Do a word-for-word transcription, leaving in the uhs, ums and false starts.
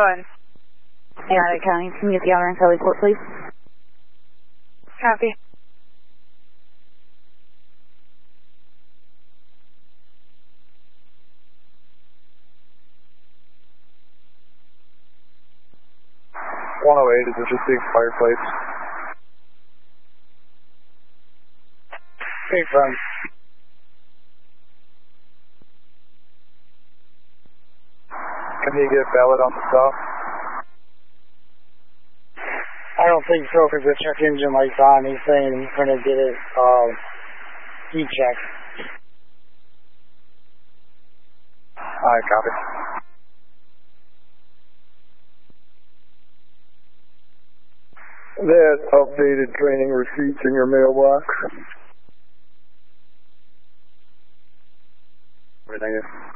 ahead. United County, can you get the outer info report, please? Copy. one oh eight, is it just the expired plates? Hey, friend. Can you get valid on the stop? I don't think so because the check engine light's on. He's saying he's going to get it uh, heat checked. Alright, copy. That updated training receipts in your mailbox. Very negative.